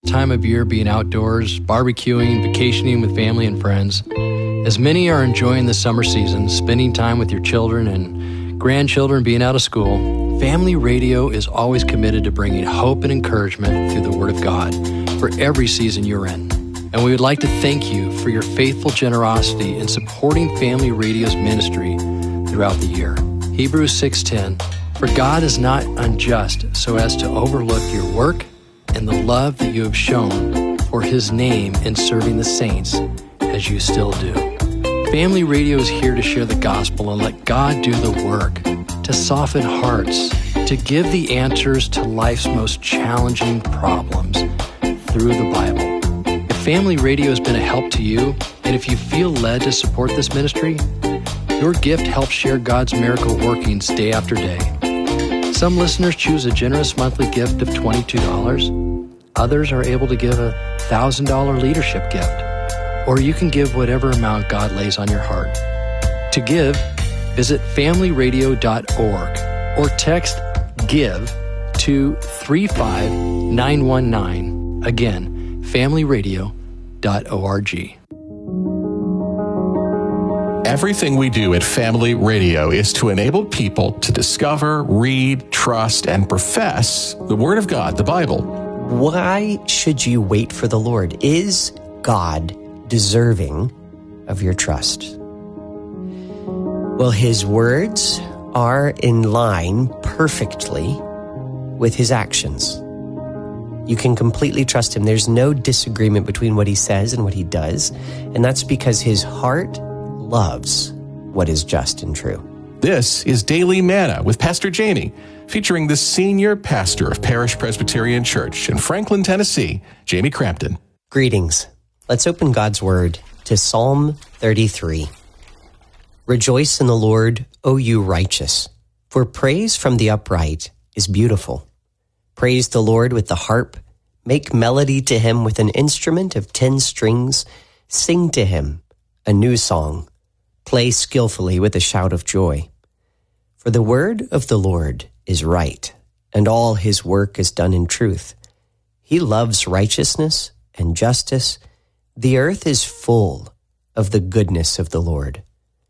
time of year being outdoors, barbecuing, vacationing with family and friends. As many are enjoying the summer season, spending time with your children and grandchildren being out of school, Family Radio is always committed to bringing hope and encouragement through the Word of God for every season you're in. And we would like to thank you for your faithful generosity in supporting Family Radio's ministry throughout the year. Hebrews 6:10, "For God is not unjust so as to overlook your work and the love that you have shown for His name in serving the saints as you still do." Family Radio is here to share the gospel and let God do the work, to soften hearts, to give the answers to life's most challenging problems through the Bible. If Family Radio has been a help to you, and if you feel led to support this ministry, your gift helps share God's miracle workings day after day. Some listeners choose a generous monthly gift of $22. Others are able to give a $1,000 leadership gift. Or you can give whatever amount God lays on your heart. To give, visit familyradio.org or text GIVE to 35919. Again, familyradio.org. Everything we do at Family Radio is to enable people to discover, read, trust, and profess the Word of God, the Bible. Why should you wait for the Lord? Is God deserving of your trust? Well, His words are in line perfectly with His actions. You can completely trust Him. There's no disagreement between what He says and what He does, and that's because His heart loves what is just and true. This is Daily Manna with Pastor Jamie, featuring the senior pastor of Parish Presbyterian Church in Franklin, Tennessee, Jamie Crampton. Greetings. Let's open God's Word to Psalm 33. Rejoice in the Lord, O you righteous, for praise from the upright is beautiful. Praise the Lord with the harp. Make melody to Him with an instrument of 10 strings. Sing to Him a new song. Play skillfully with a shout of joy. For the word of the Lord is right, and all His work is done in truth. He loves righteousness and justice. The earth is full of the goodness of the Lord.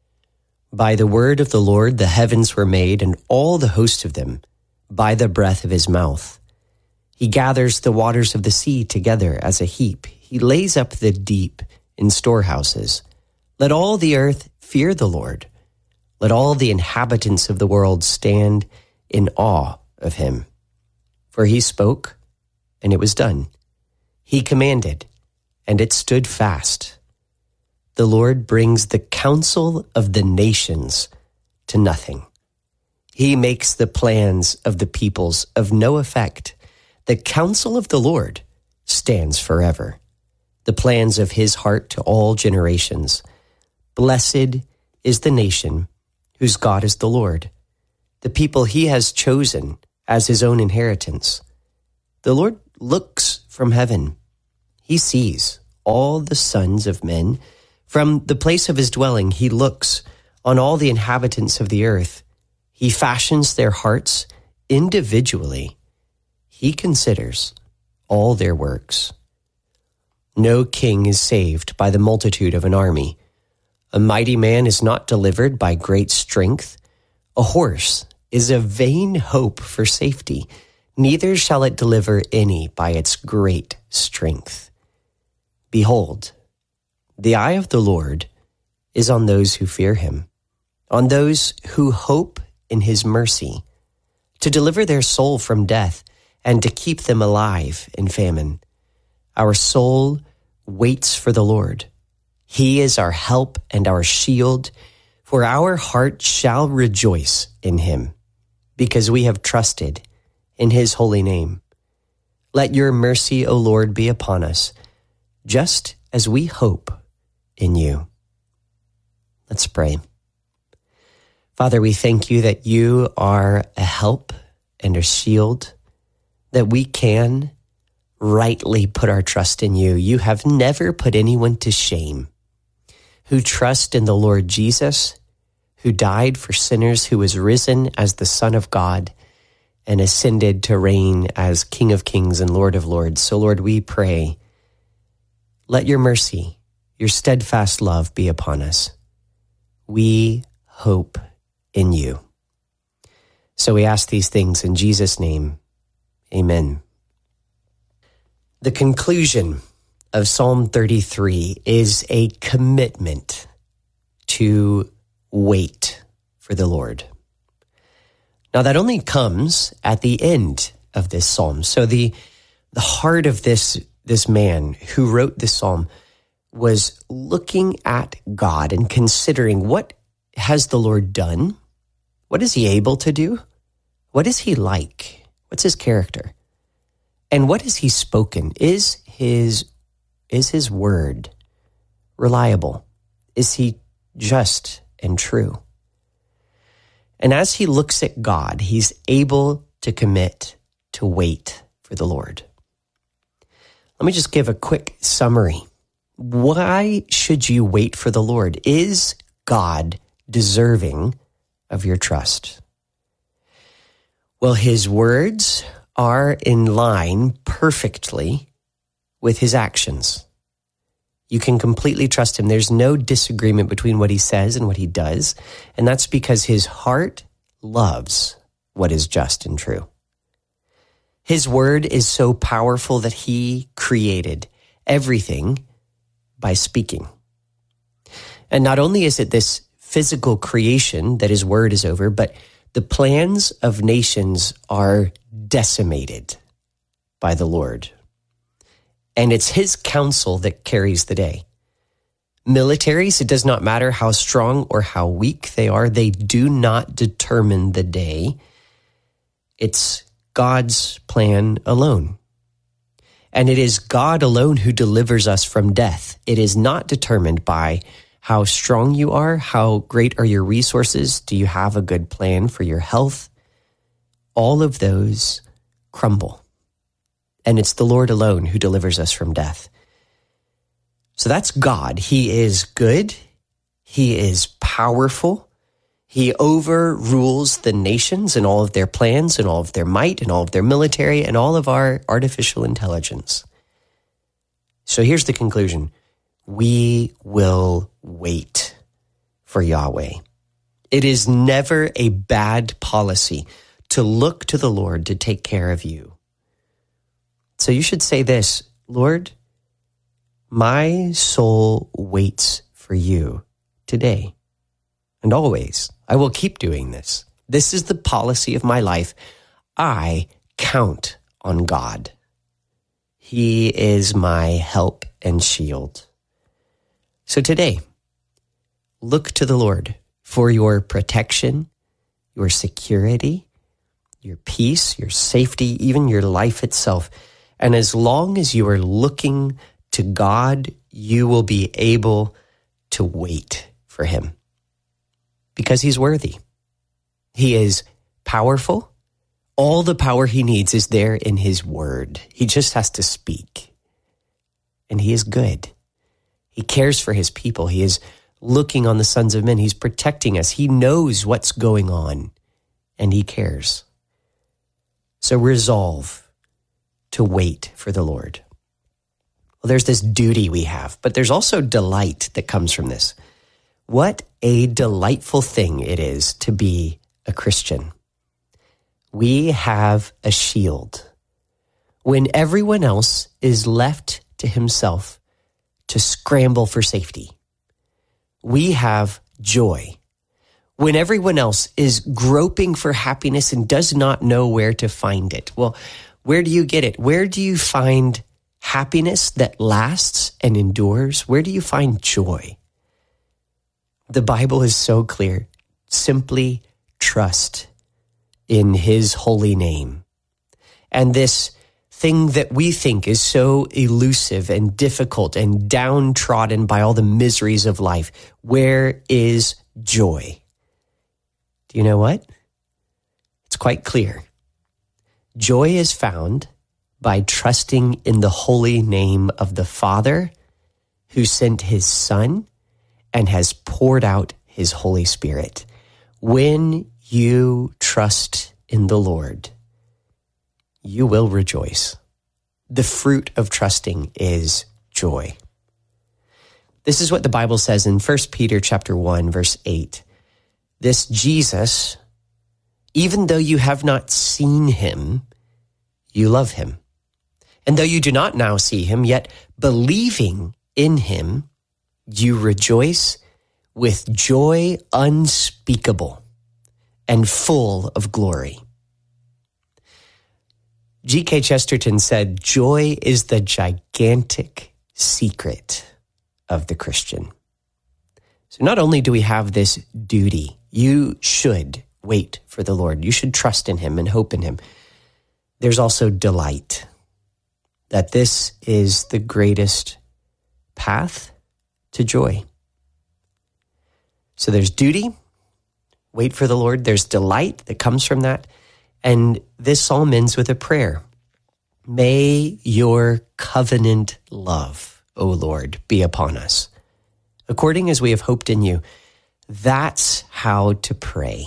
By the word of the Lord the heavens were made, and all the host of them, by the breath of His mouth. He gathers the waters of the sea together as a heap. He lays up the deep in storehouses. Let all the earth fear the Lord. Let all the inhabitants of the world stand in awe of Him. For He spoke, and it was done. He commanded, and it stood fast. The Lord brings the counsel of the nations to nothing. He makes the plans of the peoples of no effect. The counsel of the Lord stands forever, the plans of His heart to all generations. Blessed is the nation whose God is the Lord, the people He has chosen as His own inheritance. The Lord looks from heaven. He sees all the sons of men. From the place of His dwelling, He looks on all the inhabitants of the earth. He fashions their hearts individually. He considers all their works. No king is saved by the multitude of an army. A mighty man is not delivered by great strength. A horse is a vain hope for safety. Neither shall it deliver any by its great strength. Behold, the eye of the Lord is on those who fear Him, on those who hope in His mercy, to deliver their soul from death and to keep them alive in famine. Our soul waits for the Lord. He is our help and our shield, for our heart shall rejoice in Him, because we have trusted in His holy name. Let your mercy, O Lord, be upon us, just as we hope in you. Let's pray. Father, we thank you that you are a help and a shield, that we can rightly put our trust in you. You have never put anyone to shame who trust in the Lord Jesus, who died for sinners, who was risen as the Son of God, and ascended to reign as King of Kings and Lord of Lords. So, Lord, we pray, let your mercy, your steadfast love be upon us. We hope in you. So we ask these things in Jesus' name. Amen. The conclusion of Psalm 33 is a commitment to wait for the Lord. Now that only comes at the end of this psalm. So the heart of this man who wrote this psalm was looking at God and considering, what has the Lord done? What is he able to do? What is he like? What's his character? And what has he spoken? Is his word reliable? Is he just and true? And as he looks at God, he's able to commit to wait for the Lord. Let me just give a quick summary. Why should you wait for the Lord? Is God deserving of your trust? Well, his words are in line perfectly with his actions. You can completely trust him. There's no disagreement between what he says and what he does, and that's because his heart loves what is just and true. His word is so powerful that he created everything by speaking. And not only is it this physical creation that his word is over, but the plans of nations are decimated by the Lord. And it's his counsel that carries the day. Militaries, it does not matter how strong or how weak they are, they do not determine the day. It's God's plan alone. And it is God alone who delivers us from death. It is not determined by how strong you are, how great are your resources, do you have a good plan for your health? All of those crumble. And it's the Lord alone who delivers us from death. So that's God. He is good. He is powerful. He overrules the nations and all of their plans and all of their might and all of their military and all of our artificial intelligence. So here's the conclusion. We will wait for Yahweh. It is never a bad policy to look to the Lord to take care of you. So you should say this, Lord, my soul waits for you today and always. I will keep doing this. This is the policy of my life. I count on God. He is my help and shield. So today, look to the Lord for your protection, your security, your peace, your safety, even your life itself. And as long as you are looking to God, you will be able to wait for him because he's worthy. He is powerful. All the power he needs is there in his word. He just has to speak. And he is good. He cares for his people. He is looking on the sons of men. He's protecting us. He knows what's going on and he cares. So resolve to wait for the Lord. Well, there's this duty we have, but there's also delight that comes from this. What a delightful thing it is to be a Christian. We have a shield. When everyone else is left to himself to scramble for safety, we have joy. When everyone else is groping for happiness and does not know where to find it, well, where do you get it? Where do you find happiness that lasts and endures? Where do you find joy? The Bible is so clear. Simply trust in his holy name. And this thing that we think is so elusive and difficult and downtrodden by all the miseries of life, where is joy? Do you know what? It's quite clear. Joy is found by trusting in the holy name of the Father who sent his Son and has poured out his Holy Spirit. When you trust in the Lord, you will rejoice. The fruit of trusting is joy. This is what the Bible says in 1 Peter chapter 1, verse 8. This Jesus, even though you have not seen him, you love him. And though you do not now see him, yet believing in him, you rejoice with joy unspeakable and full of glory. G.K. Chesterton said, joy is the gigantic secret of the Christian. So not only do we have this duty, you should wait for the Lord. You should trust in him and hope in him. There's also delight, that this is the greatest path to joy. So there's duty, wait for the Lord. There's delight that comes from that. And this psalm ends with a prayer. May your covenant love, O Lord, be upon us, according as we have hoped in you. That's how to pray.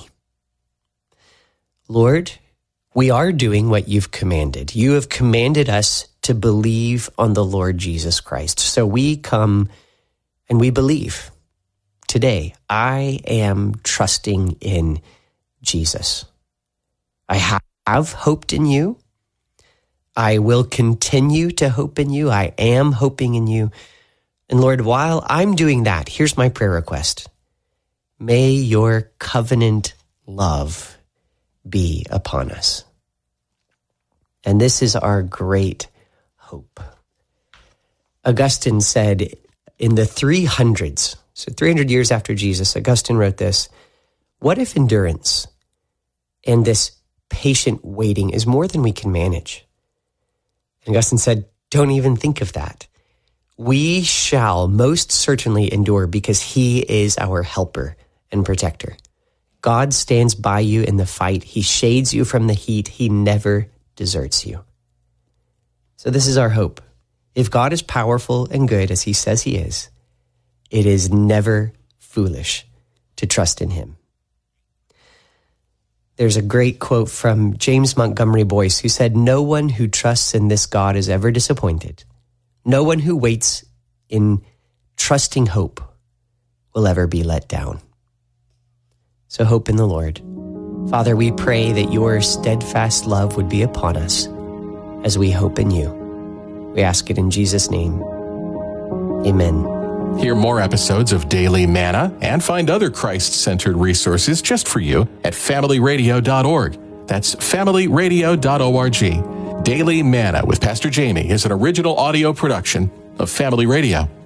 Lord, we are doing what you've commanded. You have commanded us to believe on the Lord Jesus Christ. So we come and we believe. Today, I am trusting in Jesus. I have hoped in you. I will continue to hope in you. I am hoping in you. And Lord, while I'm doing that, here's my prayer request. May your covenant love be upon us. And this is our great hope. Augustine said in the 300s, so 300 years after Jesus, Augustine wrote this, what if endurance and this patient waiting is more than we can manage? And Augustine said, don't even think of that. We shall most certainly endure because he is our helper and protector. God stands by you in the fight. He shades you from the heat. He never deserts you. So this is our hope. If God is powerful and good as he says he is, it is never foolish to trust in him. There's a great quote from James Montgomery Boyce who said, no one who trusts in this God is ever disappointed. No one who waits in trusting hope will ever be let down. So hope in the Lord. Father, we pray that your steadfast love would be upon us as we hope in you. We ask it in Jesus' name. Amen. Hear more episodes of Daily Manna and find other Christ-centered resources just for you at familyradio.org. That's familyradio.org. Daily Manna with Pastor Jamie is an original audio production of Family Radio.